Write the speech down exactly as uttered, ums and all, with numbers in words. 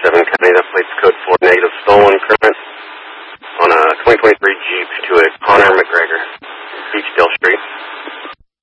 seven County. That plate's code for negative stolen current on a twenty twenty-three Jeep to a Connor McGregor.